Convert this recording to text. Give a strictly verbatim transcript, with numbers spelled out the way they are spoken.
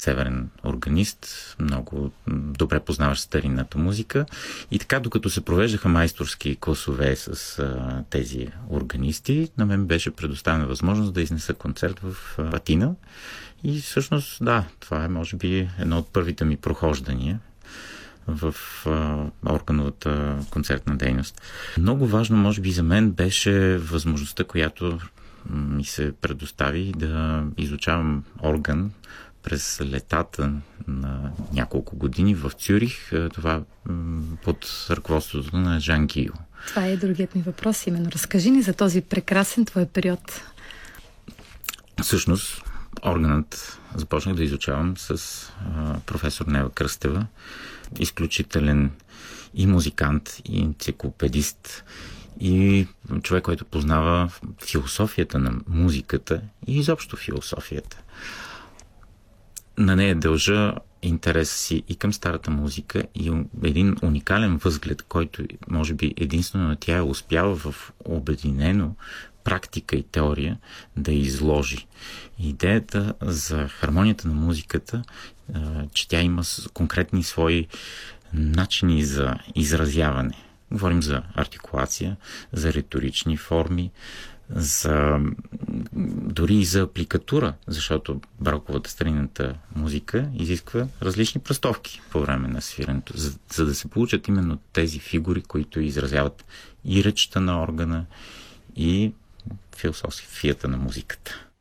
северен органист, много добре познаващ старинната музика. И така, докато се провеждаха майсторски класове с а, тези органисти, на мен беше предоставена възможност да изнеса концерт в а, Атина. И всъщност, да, това е, може би, едно от първите ми прохождания в а, органовата концертна дейност. Много важно, може би, за мен беше възможността, която ми се предостави да изучавам орган през летата на няколко години в Цюрих, това под ръководството на Жан Гио. Това е другият ми въпрос. Именно разкажи ни за този прекрасен твой период. Всъщност, органът започнах да изучавам с а, професор Нева Кръстева, изключителен и музикант, и енциклопедист, и човек, който познава философията на музиката и изобщо философията. На нея дължа интереса си и към старата музика и един уникален възглед, който може би единствено тя е успяла в обединено практика и теория да изложи. Идеята за хармонията на музиката, че тя има конкретни свои начини за изразяване. Говорим за артикулация, за риторични форми, за, дори и за апликатура, защото бароковата старинната музика изисква различни пръстовки по време на свирането, за, за да се получат именно тези фигури, които изразяват и речта на органа, и философията на музиката.